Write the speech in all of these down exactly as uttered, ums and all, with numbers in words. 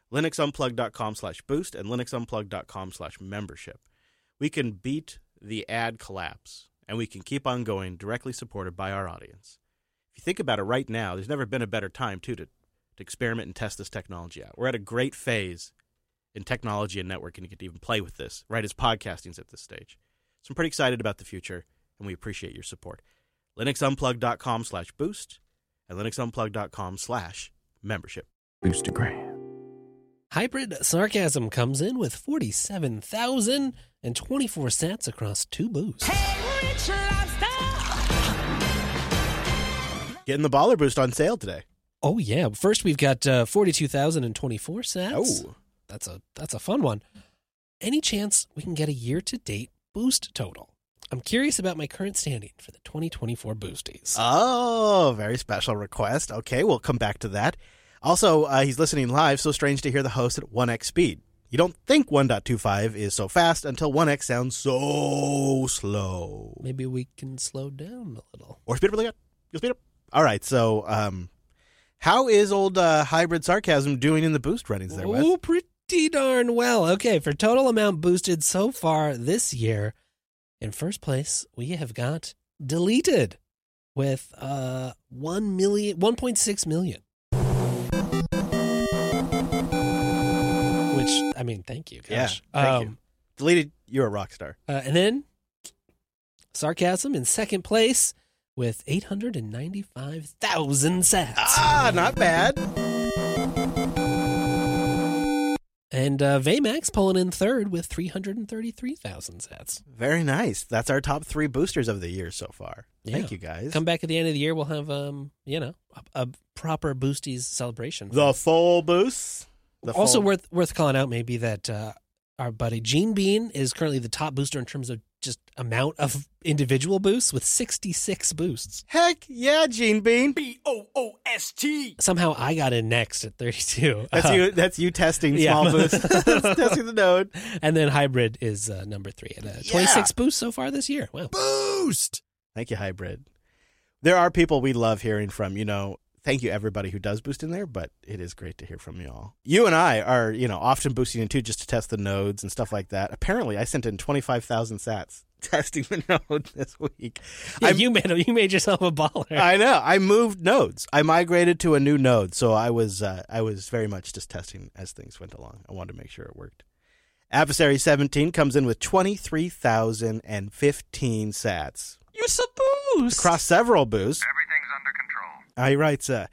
linuxunplug.com slash boost and linuxunplug.com slash membership. We can beat the ad collapse, and we can keep on going, directly supported by our audience. If you think about it right now, there's never been a better time, too, to, to experiment and test this technology out. We're at a great phase in technology and networking to get to even play with this, right as podcasting's at this stage. So I'm pretty excited about the future, and we appreciate your support. linuxunplug.com slash boost and linuxunplug.com slash membership. Boostagram. Hybrid Sarcasm comes in with forty-seven thousand twenty-four sats across two boosts. Hey, Rich Lobster! Getting the Baller Boost on sale today. Oh, yeah. First, we've got uh, forty-two thousand twenty-four sats. Oh. That's a, that's a fun one. Any chance we can get a year-to-date boost total? I'm curious about my current standing for the twenty twenty-four boosties. Oh, very special request. Okay, we'll come back to that. Also, uh, he's listening live, so strange to hear the host at one x speed. You don't think one point two five is so fast until one x sounds so slow. Maybe we can slow down a little. Or speed up really good. You'll speed up. All right, so um, how is old uh, Hybrid Sarcasm doing in the boost runnings there, Wes? Oh, pretty darn well. Okay, for total amount boosted so far this year, in first place, we have got Deleted with uh, one million, one point six million. Which, I mean, thank you, gosh. Yeah, thank um, you. Deleted, you're a rock star. Uh, and then Sarcasm in second place with eight hundred ninety-five thousand sats. Ah, not bad. And uh, Vmax pulling in third with three hundred thirty-three thousand sats. Very nice. That's our top three boosters of the year so far. Yeah. Thank you, guys. Come back at the end of the year, we'll have, um, you know, a, a proper Boosties celebration. The full boost. The also full... worth worth calling out maybe that uh, our buddy Gene Bean is currently the top booster in terms of just amount of individual boosts with sixty-six boosts. Heck yeah, Gene Bean. B O O S T. Somehow I got in next at thirty-two. That's Uh, you. That's you testing yeah. small boosts. Testing the node. And then Hybrid is uh, number three at uh, twenty-six boosts so far this year. Wow. Boost. Thank you, Hybrid. There are people we love hearing from. You know, thank you everybody who does boost in there, but it is great to hear from you all. You and I are, you know, often boosting in too just to test the nodes and stuff like that. Apparently, I sent in twenty-five thousand sats testing the node this week. Yeah, I you made a, you made yourself a baller. I know. I moved nodes. I migrated to a new node, so I was uh, I was very much just testing as things went along. I wanted to make sure it worked. Adversary seventeen comes in with twenty-three thousand fifteen sats. You're so boost. Across several boosts. Everything's under control. Uh, he writes, uh,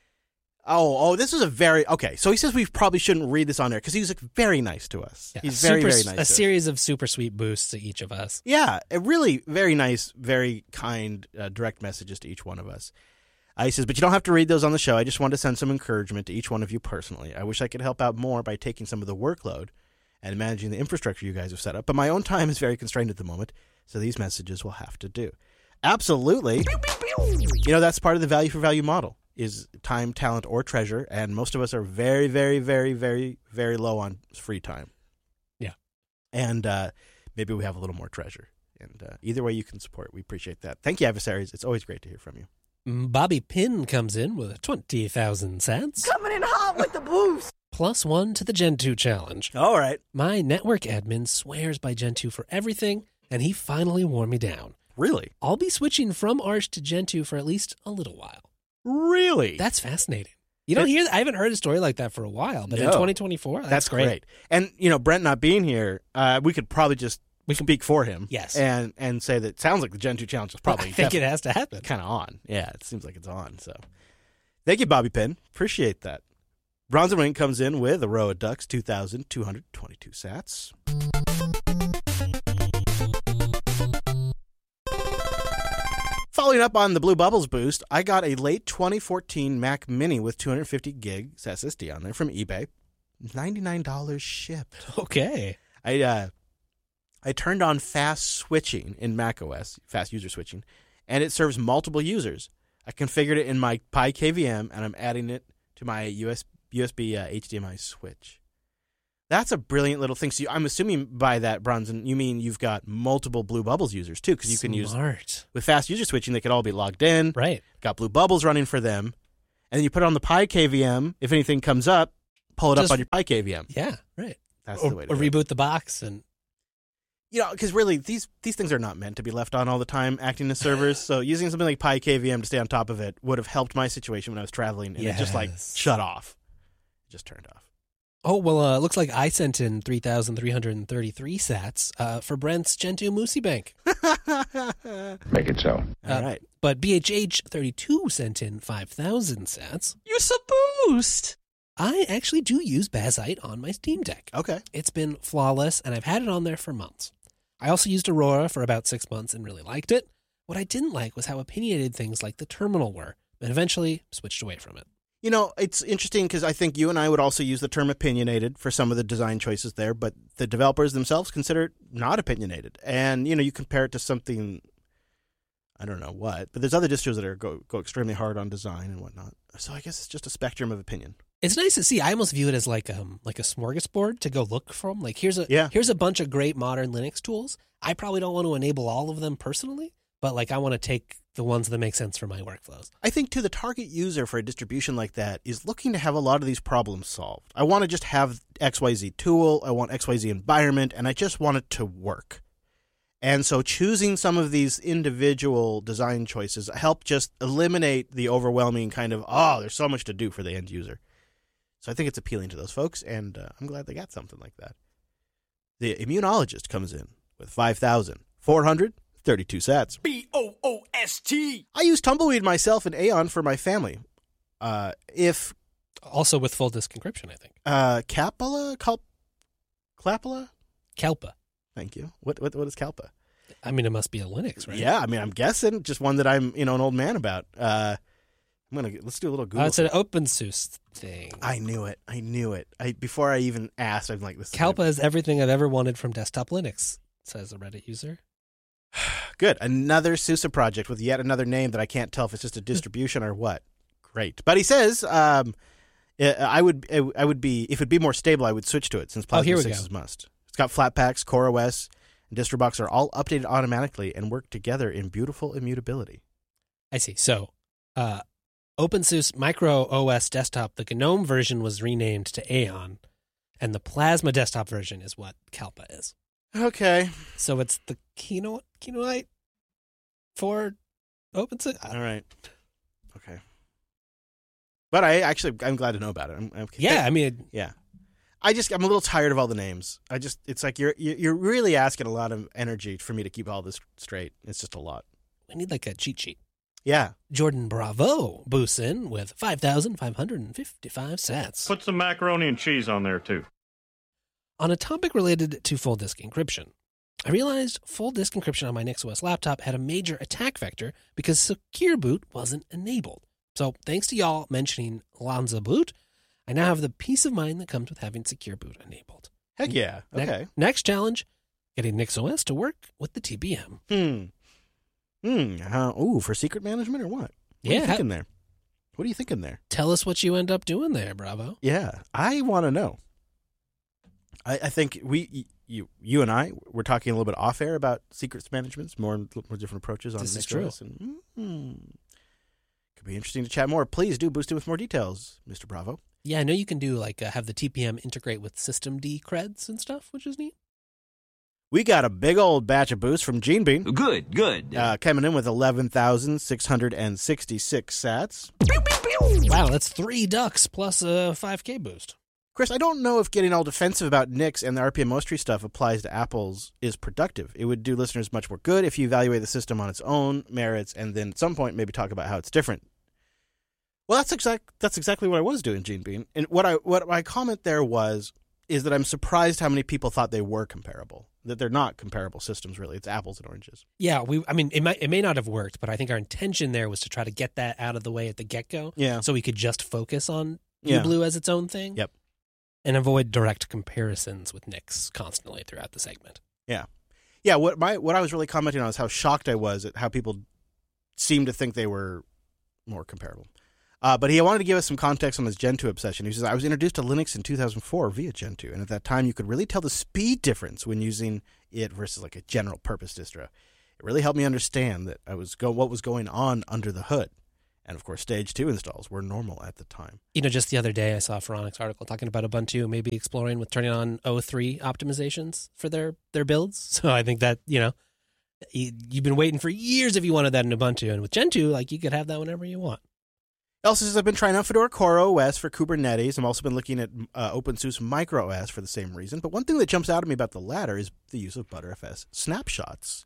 oh, oh, this is a very, okay, so he says we probably shouldn't read this on air because he's like, very nice to us. Yeah, he's super, very, very nice A to us. series of super sweet boosts to each of us. Yeah, a really very nice, very kind, uh, direct messages to each one of us. Uh, he says, but you don't have to read those on the show. I just wanted to send some encouragement to each one of you personally. I wish I could help out more by taking some of the workload and managing the infrastructure you guys have set up, but my own time is very constrained at the moment, so these messages will have to do. Absolutely. You know, that's part of the value for value model is time, talent, or treasure, and most of us are very, very, very, very, very low on free time. Yeah. And uh, maybe we have a little more treasure. And uh, either way you can support, we appreciate that. Thank you, adversaries. It's always great to hear from you. Bobby Pin comes in with twenty thousand sats. Coming in hot with the boost. Plus one to the Gen two challenge. All right. My network admin swears by Gen two for everything, and he finally wore me down. Really? I'll be switching from Arch to Gen two for at least a little while. Really? That's fascinating. You don't hear that? I haven't heard a story like that for a while, but in No. twenty twenty-four, that's, That's great. great. And, you know, Brent not being here, uh, we could probably just we can speak for him. Yes. And and say that it sounds like the Gen two challenge is probably I think it has to happen. kind of on. Yeah, it seems like it's on. So thank you, Bobby Pin. Appreciate that. Bronze and Wing comes in with a row of ducks, two thousand two hundred twenty-two sats. Following up on the Blue Bubbles boost, I got a late twenty fourteen Mac Mini with two hundred fifty gigs S S D on there from eBay. ninety-nine dollars shipped. Okay. I uh, I turned on fast switching in macOS, fast user switching, and it serves multiple users. I configured it in my Pi K V M, and I'm adding it to my U S, U S B uh, H D M I switch. That's a brilliant little thing. So you, I'm assuming by that, Bronson, you mean you've got multiple Blue Bubbles users, too, because you can use, Smart. with fast user switching, they could all be logged in. Right. Got Blue Bubbles running for them. And then you put it on the Pi K V M. If anything comes up, pull it Just- up on your PyKVM. Yeah, right. That's Or, the way to or do it. reboot the box and You know, because really, these these things are not meant to be left on all the time, acting as servers. So using something like PyKVM to stay on top of it would have helped my situation when I was traveling, and it just like Yes. shut off. It just turned off. oh well, uh, looks like I sent in three thousand three hundred thirty-three sats uh, for Brent's Gen two Moosey Bank, Make it so. All Uh, right. but B H H thirty-two sent in five thousand sats. Use a boost. I actually do use Bazite on my Steam Deck. Okay. It's been flawless, and I've had it on there for months. I also used Aurora for about six months and really liked it. What I didn't like was how opinionated things like the terminal were, and eventually switched away from it. You know, it's interesting because I think you and I would also use the term opinionated for some of the design choices there, but the developers themselves consider it not opinionated. And, you know, you compare it to something, I don't know what, but there's other distros that are go, go extremely hard on design and whatnot. So I guess it's just a spectrum of opinion. It's nice to see. I almost view it as like um like a smorgasbord to go look from. Like here's a Yeah. here's a bunch of great modern Linux tools. I probably don't want to enable all of them personally, but like I want to take the ones that make sense for my workflows. I think, too, the target user for a distribution like that is looking to have a lot of these problems solved. I want to just have X Y Z tool, I want X Y Z environment, and I just want it to work. And so choosing some of these individual design choices help just eliminate the overwhelming kind of, oh, there's so much to do for the end user. So I think it's appealing to those folks, and uh, I'm glad they got something like that. The immunologist comes in with five thousand four hundred thirty-two sats. B O O S T. I use Tumbleweed myself and Aeon for my family. Uh, if Also with full disk encryption, I think. uh, Capella, Cal- Clapala? Kalpa. Thank you. What what what is Kalpa? I mean, it must be a Linux, right? Yeah, I mean, I'm guessing just one that I'm you know an old man about. Uh, I'm gonna let's do a little Google. Uh, it's an OpenSUSE thing. I knew it. I knew it. I before I even asked, I'm like, this. is Kalpa is everything I've ever wanted from desktop Linux, says a Reddit user. good. Another SUSE project with yet another name that I can't tell if it's just a distribution or what. Great, but he says, um, I would I would be if it'd be more stable, I would switch to it since Oh, here Plasma we six go. is must. It's got Flatpaks, CoreOS, and DistroBox are all updated automatically and work together in beautiful immutability. I see. So, uh, OpenSUSE Micro O S Desktop, the GNOME version was renamed to Aeon, and the Plasma Desktop version is what Kalpa is. Okay. So it's the Keynote Keynote for OpenSUSE. I don't- All right. Okay. But I actually, I'm glad to know about it. I'm, I'm, Yeah, I mean, yeah. I just, I'm a little tired of all the names. I just, it's like you're, you're really asking a lot of energy for me to keep all this straight. It's just a lot. we need like a cheat sheet. Yeah. Jordan Bravo boosts in with five thousand five hundred fifty-five sats. Put some macaroni and cheese on there, too. On a topic related to full disk encryption, I realized full disk encryption on my NixOS laptop had a major attack vector because Secure Boot wasn't enabled. So thanks to y'all mentioning Lanza Boot, I now have the peace of mind that comes with having Secure Boot enabled. Heck yeah. Ne- Okay. next challenge, getting NixOS to work with the T B M. Hmm. Hmm. Uh, ooh, for secret management or what? What are Yeah. you thinking there? What are you thinking there? Tell us what you end up doing there, Bravo. Yeah, I want to know. I, I think we, you, you and I, were talking a little bit off air about secrets management, more, more different approaches on This is NixOS, and mm, could be interesting to chat more. Please do boost it with more details, Mister Bravo. Yeah, I know you can do like uh, have the T P M integrate with systemd creds and stuff, which is neat. We got a big old batch of boosts from Gene Bean, Good, good. uh, coming in with eleven thousand six hundred sixty-six sats. Wow, that's three ducks plus a five K boost. Chris, I don't know if getting all defensive about Nix and the R P M Ostry stuff applies to Apple's is productive. It would do listeners much more good if you evaluate the system on its own merits and then at some point maybe talk about how it's different. Well, that's exact that's exactly what I was doing, Gene Bean. And what I what my comment there was is that I'm surprised how many people thought they were comparable. That they're not comparable systems really. It's apples and oranges. Yeah, we. I mean, it might it may not have worked, but I think our intention there was to try to get that out of the way at the get go, Yeah. so we could just focus on Yeah. UBlue as its own thing. Yep. And avoid direct comparisons with Nix constantly throughout the segment. Yeah. Yeah, what my what I was really commenting on is how shocked I was at how people seemed to think they were more comparable. Uh, but he wanted to give us some context on his Gen two obsession. He says, I was introduced to Linux in two thousand four via Gen two, and at that time you could really tell the speed difference when using it versus like a general purpose distro. It really helped me understand that I was go what was going on under the hood. And, of course, stage two installs were normal at the time. You know, just the other day I saw a Phoronix article talking about Ubuntu maybe exploring with turning on O three optimizations for their, their builds. So I think that, you know, you, you've been waiting for years if you wanted that in Ubuntu. And with Gentoo, like, you could have that whenever you want. Also says I've been trying out Fedora CoreOS for Kubernetes. I've also been looking at uh, OpenSUSE MicroOS for the same reason. But one thing that jumps out at me about the latter is the use of Btrfs snapshots.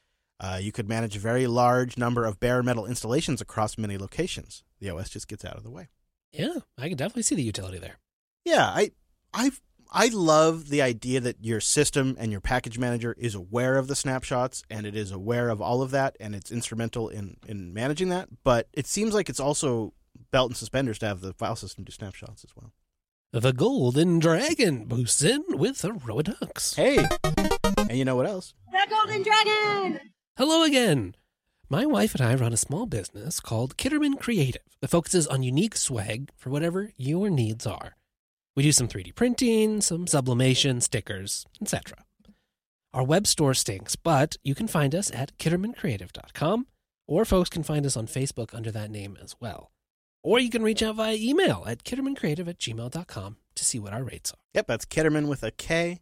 Uh, you could manage a very large number of bare metal installations across many locations. The O S just gets out of the way. Yeah, I can definitely see the utility there. Yeah, I, I, I love the idea that your system and your package manager is aware of the snapshots and it is aware of all of that and it's instrumental in, in managing that. But it seems like it's also belt and suspenders to have the file system do snapshots as well. The Golden Dragon boosts in with Aerodux. Hey, and you know what else? The Golden Dragon! Hello again. My wife and I run a small business called Kitterman Creative that focuses on unique swag for whatever your needs are. We do some three D printing, some sublimation, stickers, et cetera. Our web store stinks, but you can find us at kitterman creative dot com, or folks can find us on Facebook under that name as well. Or you can reach out via email at kittermancreative at gmail dot com to see what our rates are. Yep, that's Kitterman with a K.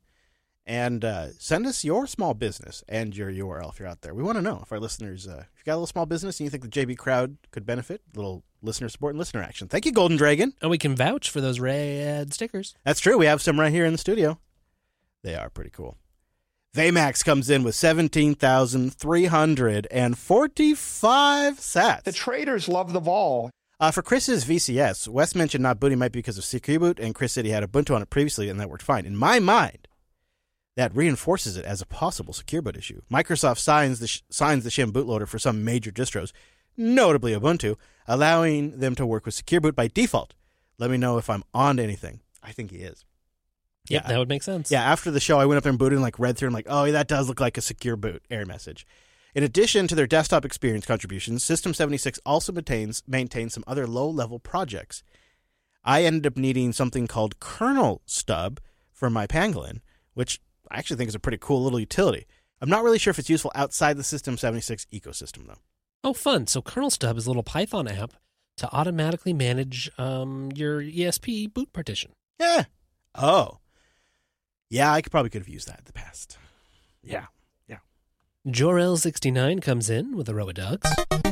And uh, send us your small business and your U R L if you're out there. We want to know if our listeners, uh, if you got a little small business and you think the J B crowd could benefit, a little listener support and listener action. Thank you, Golden Dragon. And we can vouch for those rad stickers. That's true. We have some right here in the studio. They are pretty cool. Vmax comes in with seventeen thousand three hundred forty-five sats. The traders love the vol. Uh, for Chris's V C S, Wes mentioned not booting might be because of Secure Boot, and Chris said he had Ubuntu on it previously, and that worked fine. In my mind, that reinforces it as a possible secure boot issue. Microsoft signs the, sh- signs the shim bootloader for some major distros, notably Ubuntu, allowing them to work with secure boot by default. Let me know if I'm on to anything. I think he is. Yep, Yeah, that would make sense. Yeah, after the show, I went up there and booted and like read through and like, oh, that does look like a secure boot error message. In addition to their desktop experience contributions, System seventy-six also maintains, maintains some other low-level projects. I ended up needing something called kernel stub for my Pangolin, which I actually think is a pretty cool little utility. I'm not really sure if it's useful outside the System seventy-six ecosystem, though. Oh, fun. So Kernel Stub is a little Python app to automatically manage um, your E S P boot partition. Yeah. Oh. Yeah, I could probably could have used that in the past. Yeah. Yeah. Jorel sixty-nine comes in with a row of ducks.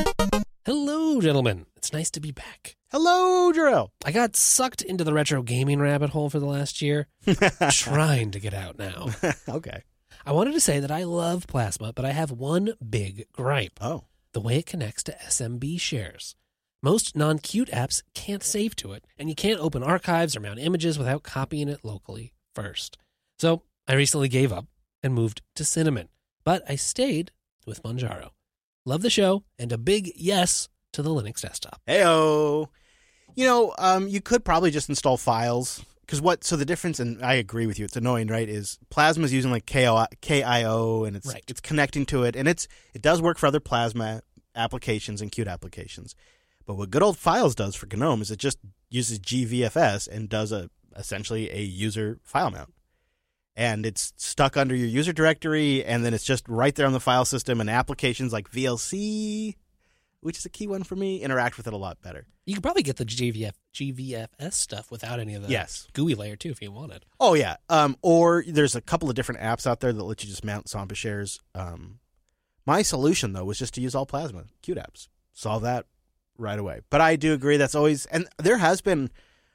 Hello, gentlemen. It's nice to be back. Hello, Jarrell. I got sucked into the retro gaming rabbit hole for the last year. Trying to get out now. Okay. I wanted to say that I love Plasma, but I have one big gripe. Oh. The way it connects to S M B shares. Most non-Qt apps can't save to it, and you can't open archives or mount images without copying it locally first. So I recently gave up and moved to Cinnamon, but I stayed with Manjaro. Love the show, and a big yes to the Linux desktop. Heyo. You know, um, you could probably just install files. Because what, so the difference, and I agree with you, it's annoying, right, is Plasma's using like K I O, and it's Right. it's connecting to it, and it's it does work for other Plasma applications and Qt applications. But what good old Files does for GNOME is it just uses G V F S and does a essentially a user file mount. And it's stuck under your user directory, and then it's just right there on the file system, and applications like V L C, which is a key one for me, interact with it a lot better. You could probably get the G V F, G V F S stuff without any of the Yes. G U I layer, too, if you wanted. Oh, yeah. Um, or there's a couple of different apps out there that let you just mount Samba shares. Um, my solution, though, was just to use all Plasma Qt apps. Solve that right away. But I do agree that's always, and there has been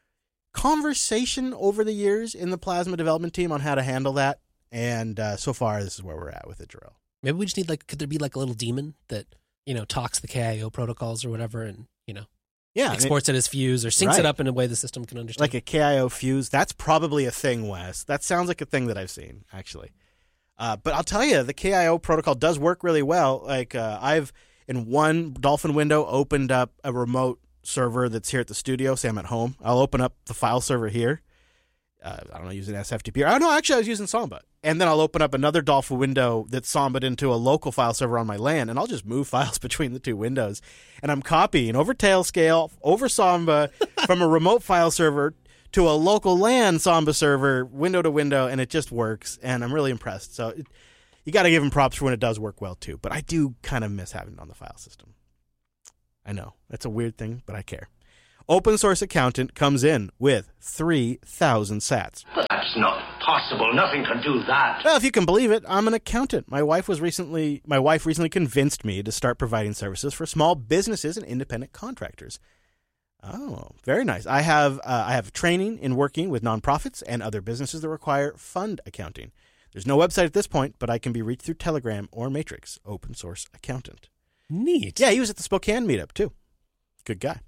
conversation over the years in the Plasma development team on how to handle that. And uh, so far, this is where we're at with it, Jarrell. Maybe we just need, like, could there be like a little daemon that, you know, talks the K I O protocols or whatever and, you know, Yeah. I mean, exports it as Fuse or syncs Right. it up in a way the system can understand? like a K I O fuse. That's probably a thing, Wes. That sounds like a thing that I've seen, actually. Uh, but I'll tell you, the K I O protocol does work really well. Like uh, I've, in one Dolphin window, opened up a remote server that's here at the studio. Say I'm at home. I'll open up the file server here. Uh, I don't know, using S F T P. Oh, no, actually, I was using Samba. And then I'll open up another Dolphin window that's Samba'd into a local file server on my LAN, and I'll just move files between the two windows. And I'm copying over Tailscale, over Samba, from a remote file server to a local LAN Samba server, window to window, and it just works. And I'm really impressed. So it, you got to give them props for when it does work well, too. But I do kind of miss having it on the file system. I know. That's a weird thing, but I care. Open Source Accountant comes in with three thousand sats. That's not possible. Nothing can do that. Well, if you can believe it, I'm an accountant. My wife was recently, my wife recently convinced me to start providing services for small businesses and independent contractors. Oh, very nice. I have uh, I have training in working with nonprofits and other businesses that require fund accounting. There's no website at this point, but I can be reached through Telegram or Matrix. Open Source Accountant. Neat. Yeah, he was at the Spokane meetup too. Good guy.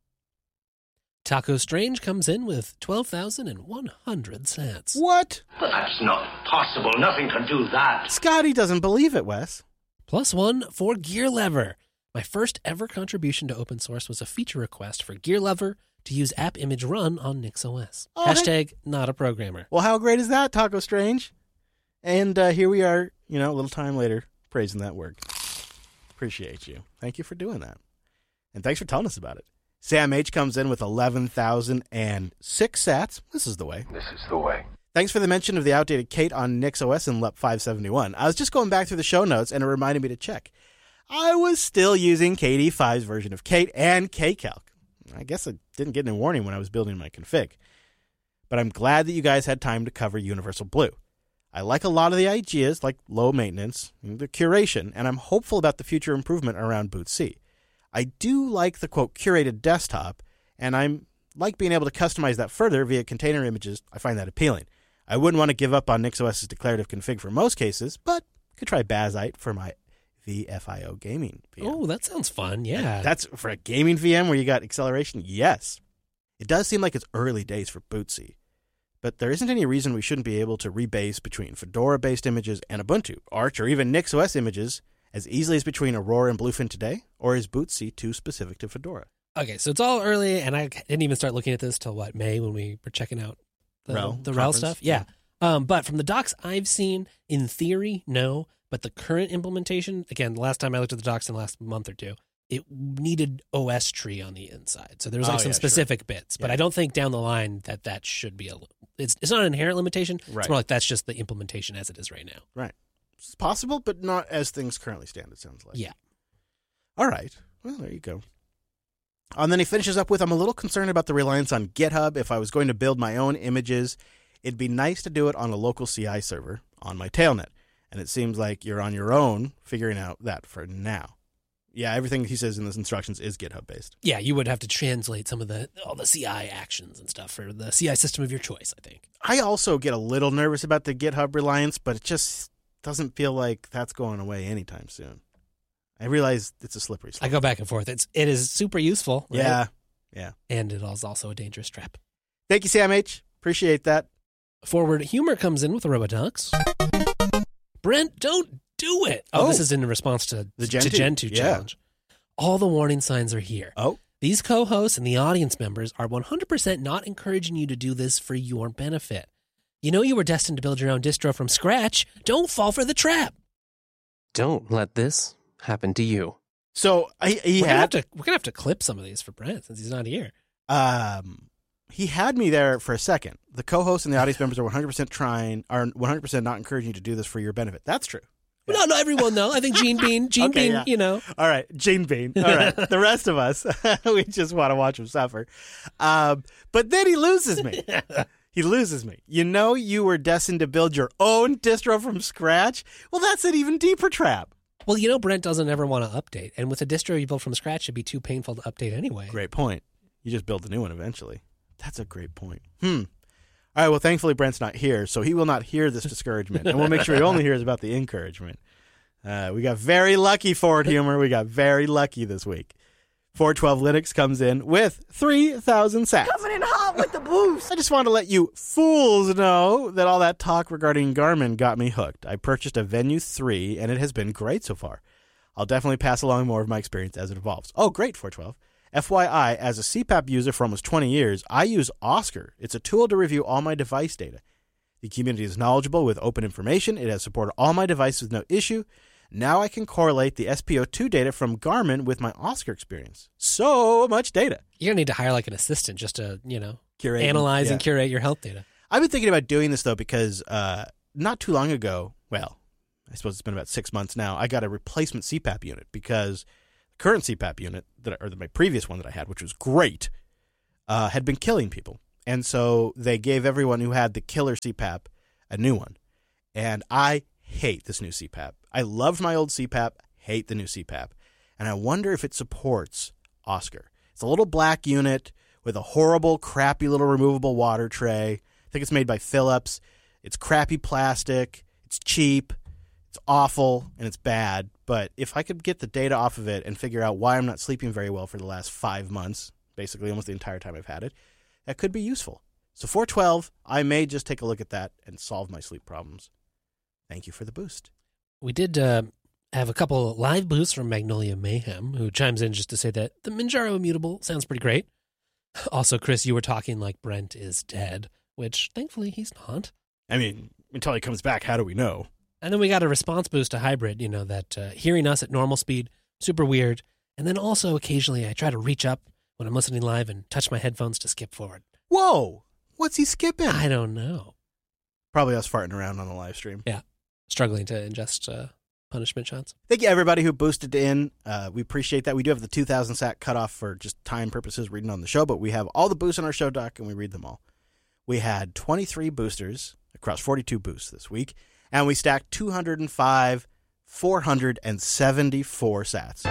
Taco Strange comes in with twelve thousand one hundred sats. What? That's not possible. Nothing can do that. Scotty doesn't believe it, Wes. Plus one for Gear Lever. My first ever contribution to open source was a feature request for Gear Lever to use app image run on NixOS. Oh, Hashtag not a programmer. Well, how great is that, Taco Strange? And uh, here we are, you know, a little time later, praising that work. Appreciate you. Thank you for doing that. And thanks for telling us about it. Sam H comes in with eleven thousand six sats. This is the way. This is the way. Thanks for the mention of the outdated Kate on NixOS in L E P five seventy-one. I was just going back through the show notes, and it reminded me to check. I was still using K D five's version of Kate and Kcalc. I guess I didn't get any warning when I was building my config. But I'm glad that you guys had time to cover Universal Blue. I like a lot of the ideas, like low maintenance, the curation, and I'm hopeful about the future improvement around bootc. I do like the, quote, curated desktop, and I'm like being able to customize that further via container images. I find that appealing. I wouldn't want to give up on NixOS's declarative config for most cases, but could try Bazite for my V F I O gaming V M. Oh, that sounds fun. Yeah. That's for a gaming V M where you got acceleration? Yes. It does seem like it's early days for bootc, but there isn't any reason we shouldn't be able to rebase between Fedora-based images and Ubuntu, Arch, or even NixOS images as easily as between Aurora and Bluefin today, or is bootc too specific to Fedora? Okay, so it's all early, and I didn't even start looking at this till, what, May, when we were checking out the Rel the Rel conference? stuff? Yeah. Um, but from the docs I've seen, in theory, no. But the current implementation, again, the last time I looked at the docs in the last month or two, it needed O S tree on the inside. So there was like Oh, some yeah, specific bits. But Yeah. I don't think down the line that that should be a... It's, it's not an inherent limitation. Right. It's more like that's just the implementation as it is right now. Right. It's possible, but not as things currently stand, it sounds like. Yeah. All right. Well, there you go. And then he finishes up with, I'm a little concerned about the reliance on GitHub. If I was going to build my own images, it'd be nice to do it on a local C I server on my tailnet. And it seems like you're on your own figuring out that for now. Yeah, everything he says in his instructions is GitHub-based. Yeah, you would have to translate some of the all the C I actions and stuff for the C I system of your choice, I think. I also get a little nervous about the GitHub reliance, but it just doesn't feel like that's going away anytime soon. I realize it's a slippery slope. I go back and forth. It's it is super useful. Right? Yeah, yeah. And it is also a dangerous trap. Thank you, Sam H. Appreciate that. Forward Humor comes in with a Robodox. Brent, don't do it. Oh, Oh. this is in response to The the Gen to two. Gen two Yeah. challenge. All the warning signs are here. Oh, These co-hosts and the audience members are one hundred percent not encouraging you to do this for your benefit. You know you were destined to build your own distro from scratch. Don't fall for the trap. Don't let this happen to you. so I, he we're, gonna have had to, we're gonna have to clip some of these for Brent since he's not here. um he had me there for a second. The co-hosts and the audience members are one hundred percent trying, are one hundred percent not encouraging you to do this for your benefit. That's true. Yeah. No, not everyone though. I think Gene Bean, Gene Okay, Bean, yeah. you know. All right, Gene Bean. All right, the rest of us, we just want to watch him suffer. Um, but then he loses me. He loses me. You know you were destined to build your own distro from scratch? Well, that's an even deeper trap. Well, you know Brent doesn't ever want to update, and with a distro you build from scratch, it'd be too painful to update anyway. Great point. You just build a new one eventually. That's a great point. Hmm. All right, well, thankfully Brent's not here, so he will not hear this discouragement, and we'll make sure he only hears about the encouragement. Uh, we got very lucky, Forward Humor. We got very lucky this week. four twelve Linux comes in with three thousand sats. Coming in hot with the boost. I just want to let you fools know that all that talk regarding Garmin got me hooked. I purchased a Venue three, and it has been great so far. I'll definitely pass along more of my experience as it evolves. Oh, great, four twelve. F Y I, as a C PAP user for almost twenty years, I use Oscar. It's a tool to review all my device data. The community is knowledgeable with open information. It has supported all my devices with no issue. Now I can correlate the S P O two data from Garmin with my Oscar experience. So much data. You're gonna need to hire like an assistant just to, you know, Curate, analyze yeah. and curate your health data. I've been thinking about doing this, though, because uh, not too long ago, well, I suppose it's been about six months now, I got a replacement C PAP unit because the current C PAP unit, that or my previous one that I had, which was great, uh, had been killing people. And so they gave everyone who had the killer C PAP a new one. And I hate this new C PAP. I loved my old C PAP, hate the new C PAP. And I wonder if it supports Oscar. It's a little black unit with a horrible, crappy little removable water tray. I think it's made by Philips. It's crappy plastic. It's cheap. It's awful, and it's bad. But if I could get the data off of it and figure out why I'm not sleeping very well for the last five months, basically almost the entire time I've had it, that could be useful. So four twelve, I may just take a look at that and solve my sleep problems. Thank you for the boost. We did uh, have a couple live boosts from Magnolia Mayhem, who chimes in just to say that the Manjaro Immutable sounds pretty great. Also, Chris, you were talking like Brent is dead, which thankfully he's not. I mean, until he comes back, how do we know? And then we got a response boost to Hybrid, you know, that uh, hearing us at normal speed, super weird. And then also occasionally I try to reach up when I'm listening live and touch my headphones to skip forward. Whoa! What's he skipping? I don't know. Probably us farting around on the live stream. Yeah. Struggling to ingest uh, punishment shots. Thank you, everybody who boosted in. Uh, we appreciate that. We do have the two thousand sat cutoff for just time purposes reading on the show, but we have all the boosts on our show doc, and we read them all. We had twenty-three boosters across forty-two boosts this week, and we stacked two hundred five, four hundred seventy-four sats.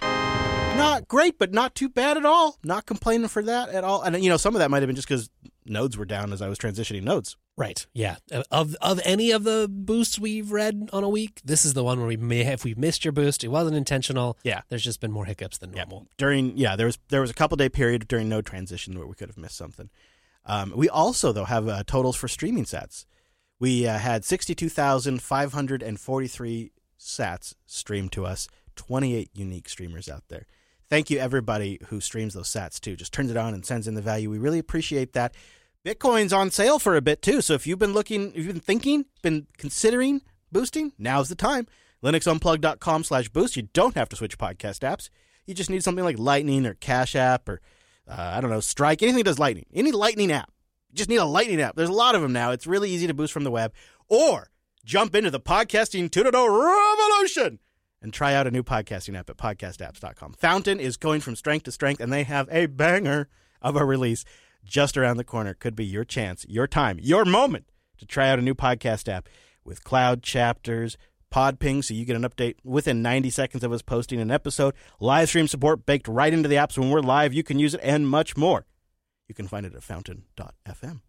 Not great, but not too bad at all. Not complaining for that at all. And, you know, some of that might have been just because nodes were down as I was transitioning nodes. Right. Yeah. Of of any of the boosts we've read on a week, this is the one where we may have, if we missed your boost, it wasn't intentional. Yeah. There's just been more hiccups than normal. Yeah. During, yeah, there was there was a couple day period during node transition where we could have missed something. Um, we also, though, have uh, totals for streaming sats. We uh, had sixty-two thousand five hundred forty-three sats streamed to us, twenty-eight unique streamers out there. Thank you, everybody who streams those sats, too. Just turns it on and sends in the value. We really appreciate that. Bitcoin's on sale for a bit, too. So if you've been looking, if you've been thinking, been considering boosting, now's the time. linuxunplug.com slash boost. You don't have to switch podcast apps. You just need something like Lightning or Cash App or, uh, I don't know, Strike. Anything that does Lightning. Any Lightning app. You just need a Lightning app. There's a lot of them now. It's really easy to boost from the web. Or jump into the podcasting two point oh revolution and try out a new podcasting app at podcast apps dot com. Fountain is going from strength to strength, and they have a banger of a release just around the corner. Could be your chance, your time, your moment to try out a new podcast app with Cloud Chapters, Podping, so you get an update within ninety seconds of us posting an episode, live stream support baked right into the apps when we're live. You can use it, and much more. You can find it at fountain dot f m.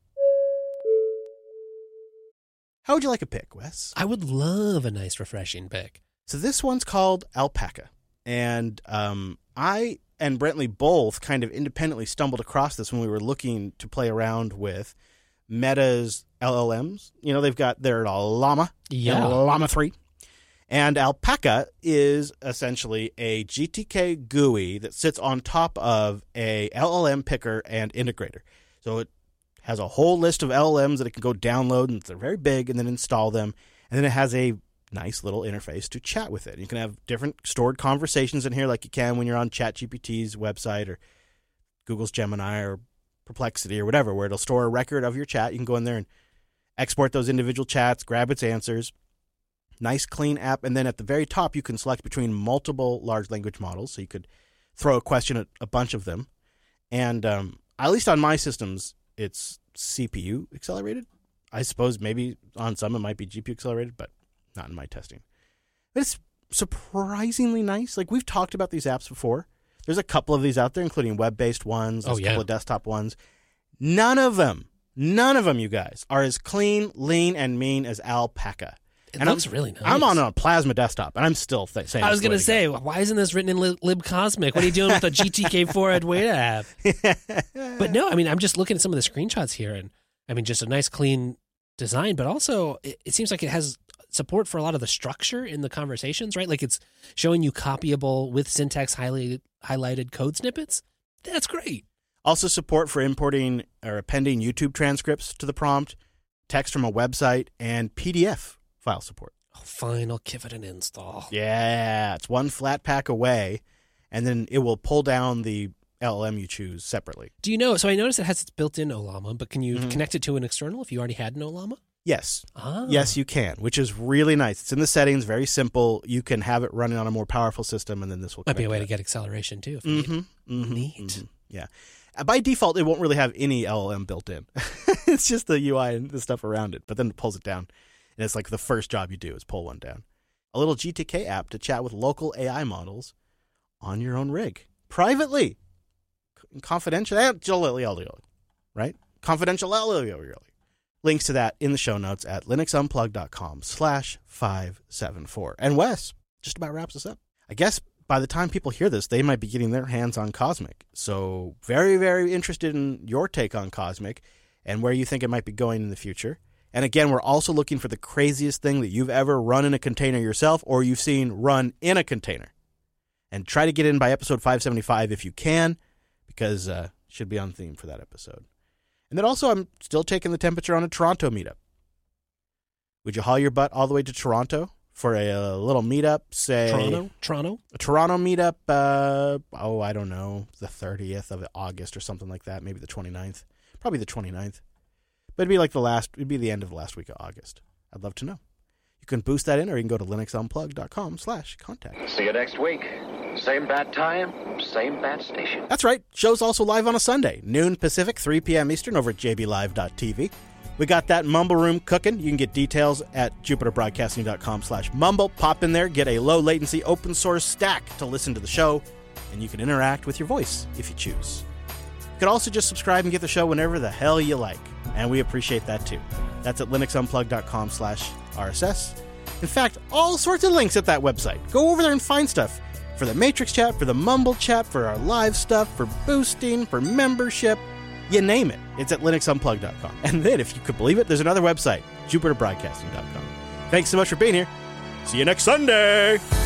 How would you like a pick, Wes? I would love a nice, refreshing pick. So this one's called Alpaca, and um, I and Brentley both kind of independently stumbled across this when we were looking to play around with Meta's L L Ms. You know, they've got their Llama, Yeah. Llama three, and Alpaca is essentially a G T K G U I that sits on top of a L L M picker and integrator. So it has a whole list of L L Ms that it can go download, and they're very big, and then install them, and then it has a nice little interface to chat with it. You can have different stored conversations in here like you can when you're on ChatGPT's website or Google's Gemini or Perplexity or whatever, where it'll store a record of your chat. You can go in there and export those individual chats, grab its answers. Nice, clean app. And then at the very top, you can select between multiple large language models. So you could throw a question at a bunch of them. And um, at least on my systems, it's C P U accelerated. I suppose maybe on some it might be G P U accelerated, but not in my testing. But it's surprisingly nice. Like, we've talked about these apps before. There's a couple of these out there, including web-based ones. There's Oh, a yeah. couple of desktop ones. None of them, none of them, you guys, are as clean, lean, and mean as Alpaca. It And looks I'm, really nice. I'm on a Plasma desktop, and I'm still th- saying I was it's the going way to say, why isn't this written in Lib, libcosmic? What are you doing with the G T K four Adwaita app? go. But no, I mean, I'm just looking at some of the screenshots here, and I mean, just a nice, clean design, but also it, it seems like it has support for a lot of the structure in the conversations, right? Like it's showing you copyable with syntax highlighted, highlighted code snippets. That's great. Also support for importing or appending YouTube transcripts to the prompt, text from a website, and P D F file support. Oh, fine, I'll give it an install. Yeah, it's one flat pack away, and then it will pull down the L L M you choose separately. Do you know? So I noticed it has its built-in Olama, but can you Mhm. connect it to an external if you already had an Olama? Yes. Ah. Yes, you can, which is really nice. It's in the settings, very simple. You can have it running on a more powerful system, and then this will Might be a connect way to to it. get acceleration, too. If you Mm-hmm. need. Mm-hmm. Neat. Mm-hmm. Yeah. Uh, By default, it won't really have any L L M built in. It's just the U I and the stuff around it, but then it pulls it down. And it's like the first job you do is pull one down. A little G T K app to chat with local A I models on your own rig. Privately. Confidentially, right? Confidentially. Links to that in the show notes at linuxunplug.com slash 574. And Wes just about wraps us up. I guess by the time people hear this, they might be getting their hands on Cosmic. So very, very interested in your take on Cosmic and where you think it might be going in the future. And again, we're also looking for the craziest thing that you've ever run in a container yourself or you've seen run in a container. And try to get in by episode five seventy-five if you can, because uh, it should be on theme for that episode. And then also, I'm still taking the temperature on a Toronto meetup. Would you haul your butt all the way to Toronto for a, a little meetup, say... Toronto? Toronto? A Toronto meetup, uh, oh, I don't know, the thirtieth of August or something like that, maybe the twenty-ninth. Probably the twenty-ninth. But it'd be like the last, it'd be the end of the last week of August. I'd love to know. You can boost that in, or you can go to linuxunplug.com slash contact. See you next week. Same bad time, same bad station. That's right. Show's also live on a Sunday, noon Pacific, three p.m. Eastern, over at j b live dot t v. We got that Mumble Room cooking. You can get details at jupiterbroadcasting.com slash mumble. Pop in there, get a low latency open source stack to listen to the show, and you can interact with your voice if you choose. You can also just subscribe and get the show whenever the hell you like, and we appreciate that too. That's at linuxunplug.com slash RSS. In fact, all sorts of links at that website. Go over there and find stuff for the Matrix chat, for the Mumble chat, for our live stuff, for boosting, for membership. You name it. It's at linuxunplug dot com. And then, if you could believe it, there's another website, jupiter broadcasting dot com. Thanks so much for being here. See you next Sunday.